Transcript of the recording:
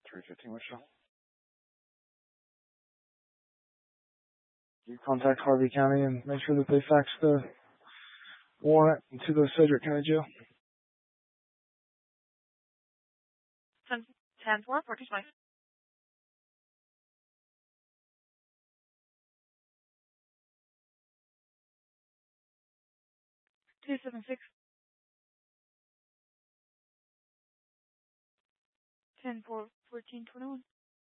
315 Wichita. You contact Harvey County and make sure that they fax the warrant to the Sedgwick County Jail. 10-4, 1420. $276. 10-4, 1421.